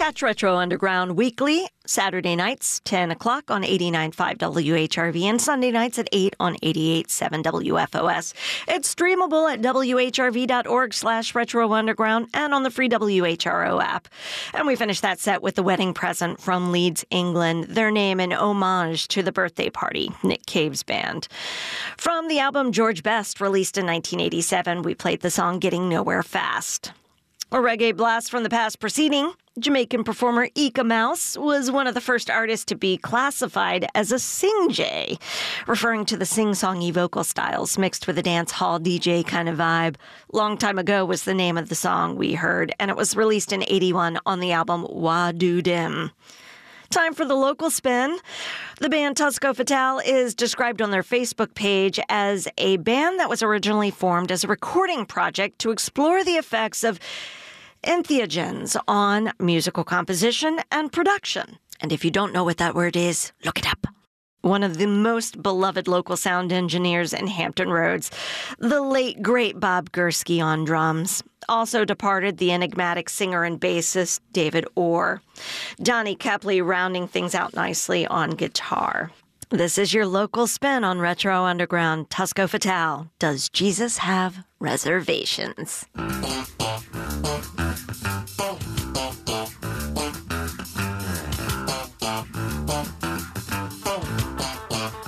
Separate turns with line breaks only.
Catch Retro Underground weekly, Saturday nights, 10 o'clock on 89.5 WHRV, and Sunday nights at 8 on 88.7 WFOS. It's streamable at whrv.org/Retro Underground and on the free WHRO app. And we finished that set with The Wedding Present from Leeds, England, their name in homage to the birthday party, Nick Cave's band. From the album George Best, released in 1987, we played the song Getting Nowhere Fast. A reggae blast from the past preceding. Jamaican performer Eka Mouse was one of the first artists to be classified as a sing-jay, referring to the sing-songy vocal styles mixed with a dance hall DJ kind of vibe. Long Time Ago was the name of the song we heard, and it was released in 81 on the album Wa Do Dim. Time for the local spin. The band Tusco Fatale is described on their Facebook page as a band that was originally formed as a recording project to explore the effects of entheogens on musical composition and production. And if you don't know what that word is, look it up. One of the most beloved local sound engineers in Hampton Roads, the late, great Bob Gursky on drums. Also departed the enigmatic singer and bassist David Orr. Donnie Kepley rounding things out nicely on guitar. This is your local spin on Retro Underground. Tusco Fatale, Does Jesus Have Reservations?